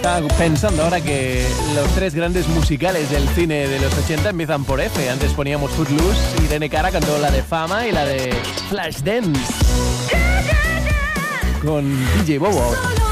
Estaba pensando ahora que los tres grandes musicales del cine de los 80 empiezan por F. Antes poníamos Footloose, Irene Cara cantó la de Fama y la de Flashdance con DJ Bobo.